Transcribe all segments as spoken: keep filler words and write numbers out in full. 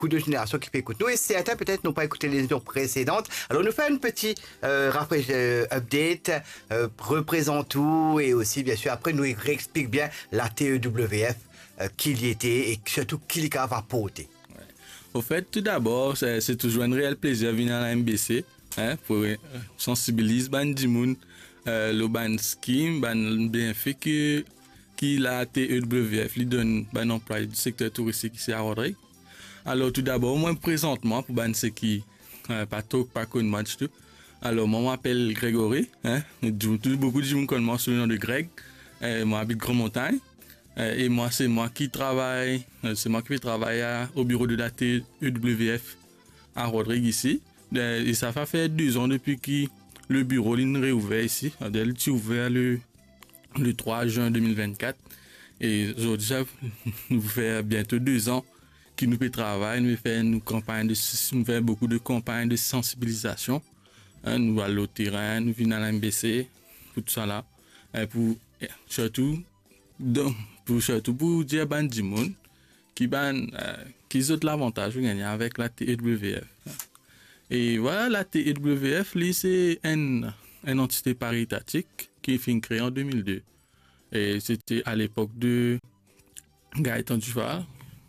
beaucoup de générations qui écoutent nous et certains peut-être n'ont pas écouté les émissions précédentes. Alors nous faisons une petite euh, rafraîch- euh, update, euh, représente tout et aussi bien sûr après nous réexplique bien la T E W F, euh, qui y était et surtout qui l'y a apporté. Au fait, tout d'abord, c'est, c'est toujours un réel plaisir de venir à la M B C hein, pour euh, sensibiliser ban du monde euh, le ban scheme, ban bienfait que qui la T E W F lui donne ban emploi du secteur touristique ici à Rodrigue. Alors tout d'abord, moi présentement pour ban ceux qui euh, pas tout pas connu match tout. Alors moi m'appelle Grégory, hein, tout, beaucoup de gens connaissent moi sous le nom de Greg. Euh, moi habite Grand Montagne. Et moi, c'est moi qui travaille, c'est moi qui travaille au bureau de la T E W F à Rodrigue ici. Et ça fait faire deux ans depuis que le bureau est réouvert ici. Il est ouvert le, le trois juin deux mille vingt-quatre. Et aujourd'hui, ça nous fait bientôt deux ans que nous travaillons. Nous faisons une campagne de, nous faisons beaucoup de campagnes de sensibilisation. Nous allons au terrain, nous venons à la M B C, tout ça là. Et pour, surtout, donc, pour surtout pour dire ban du monde qui ban euh, qui ont l'avantage de gagner avec la T E W F. Et voilà, la T E W F, c'est une, une entité paritatique qui est créée en deux mille deux. Et c'était à l'époque de Gaëtan Duval,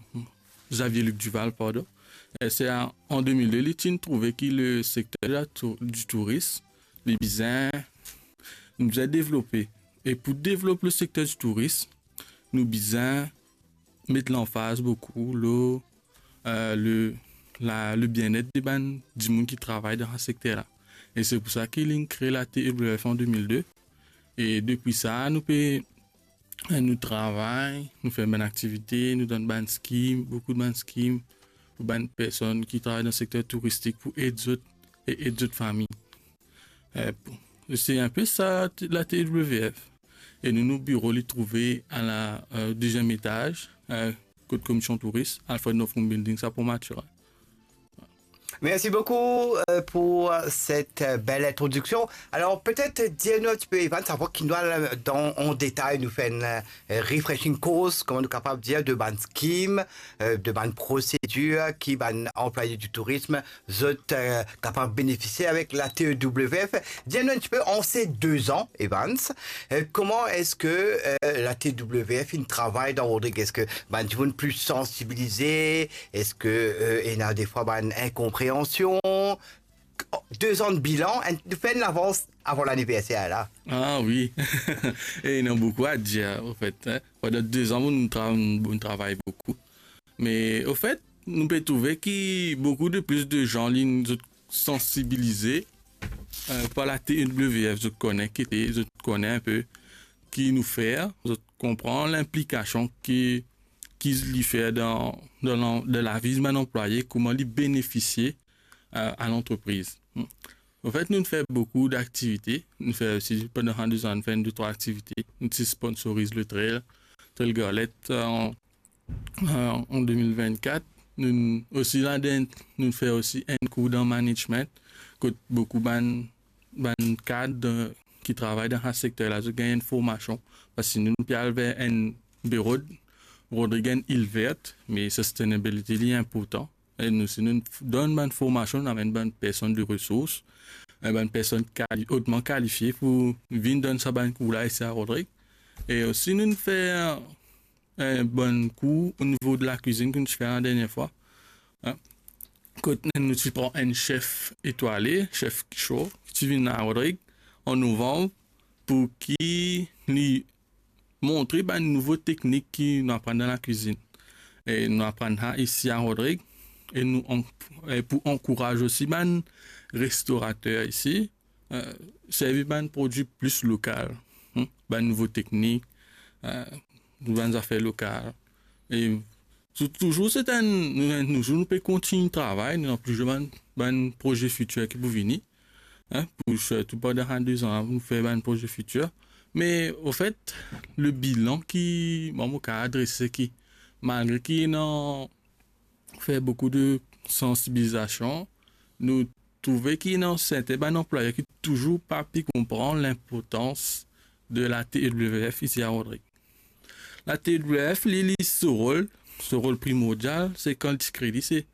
Xavier Luc Duval, pardon. Et c'est en, en deux mille deux, il a trouvé que le secteur de la tour, du tourisme, les bizarres, nous a développé. Et pour développer le secteur du tourisme, nous besoin mettre l'emphase beaucoup le euh, le la, le bien-être des ban du monde qui travaille dans ce secteur là. Et c'est pour ça qu'il a créé la T E W F en deux mille deux. Et depuis ça, nous peut nous travaillons, nous faisons une activité, nous donnons ban scheme, beaucoup de ban scheme pour ban personnes qui travaillent dans le secteur touristique pour aider d'autres et aider d'autres familles. Euh, c'est un peu ça la T E W F. Et nous, nos bureaux les trouver à la euh, deuxième étage, euh, côté commission touriste, Alfred Nofrum Building, ça pour Matura. Merci beaucoup euh, pour cette euh, belle introduction. Alors, peut-être dire-nous un petit peu, Ivan, savoir qu'il doit, dans, en détail, nous faire une euh, refreshing course, comment nous sommes capables de dire, de ban scheme, euh, de ban procédure, qui ban employés du tourisme, vous êtes euh, capables de bénéficier avec la T E W F. Dis-nous un petit peu, en ces deux ans, Evans, euh, comment est-ce que euh, la T E W F, il travaille dans Rodrigue? Est-ce que, ben, tu veux plus sensibiliser? Est-ce que, euh, il y a des fois, ben, incompréhension? Deux ans de bilan, nous faisons l'avance avant l'anniversaire là. Ah oui, et il y a beaucoup à dire en fait. Hein. Pendant deux ans, nous, tra nous travaillons beaucoup. Mais au fait, nous pouvons trouver que beaucoup de plus de gens nous ont sensibilisés euh, par la T E W F. Je connais, qui je connais un peu qui nous fait, je comprends l'implication qui qu'ils fait dans, dans, dans la vie de mon employé, comment lui bénéficier euh, à l'entreprise. En fait, nous faisons beaucoup d'activités. Nous faisons aussi, pendant deux ans, nous faisons deux, trois activités. Nous sponsorisons le trail, Trail Galette en, en, en deux mille vingt-quatre. Nous, aussi, là, nous faisons aussi un cours dans management, que beaucoup de ban cadres qui travaillent dans ce secteur-là, ils gagnent une formation. Parce que nous, nous avons un bureau Rodrigue île verte, mais sustainability est important. Et nous, si nous donnons une formation, nous avons une bonne personne de ressources, une bonne personne quali hautement qualifiée pour venir dans ce cours-là ici à Rodrigue. Et aussi, nous faisons un, un bon cours au niveau de la cuisine que nous faisons la dernière fois. Hein? Quand nous prenons un chef étoilé, chef chaud, qui vient à Rodrigue en novembre pour qu'il lui montrer ben, une nouvelle technique qui nous apprend dans la cuisine. Et nous apprenons ici à Rodrigue. Et nous, on, et pour encourager aussi ben, restaurateurs ici, euh, servir ben, produits plus locaux, hein, ben, nouvelles techniques, euh, nouvelles affaires locales. Et toujours, c'est un, nous, nous, nous pouvons continuer le travail, nous avons plusieurs ben, ben, projets futurs qui vont venir. Hein, pour tout pendant deux ans, nous faire un projet futur. Mais au fait, le bilan qui m'a adressé, qui, malgré qu'il a fait beaucoup de sensibilisation, nous trouvons qu'il y a certains employés qui toujours pas pu comprendre l'importance de la T E W F ici à Rodrigue. La T E W F, il ce rôle, ce rôle primordial, c'est quand le crédit, c'est